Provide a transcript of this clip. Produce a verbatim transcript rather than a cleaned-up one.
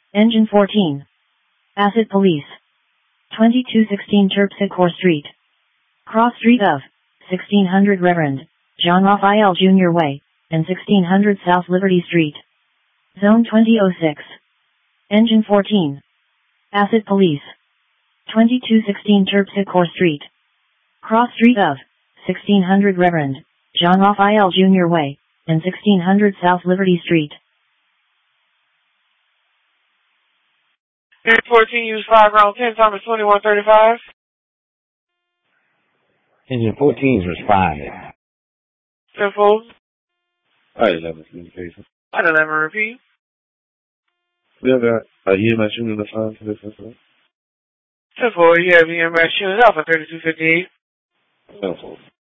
Engine fourteen. Acid Police. twenty-two sixteen Terpsichore Street. Cross Street of sixteen hundred Reverend John Raphael Junior Way, and sixteen hundred South Liberty Street. Zone twenty oh six. Engine fourteen. Acid Police. twenty-two sixteen Terpsichore Street. Cross Street of sixteen hundred Reverend John Raphael Junior Way, and sixteen hundred South Liberty Street. Engine fourteen, use five round ten, time is twenty-one thirty-five. Engine fourteen is responding. ten four. Alright, eleven communication. I'd eleven repeat. We have got a E M S unit assigned to this incident. ten four, you have E M S unit Alpha thirty-two fifty-eight. ten four.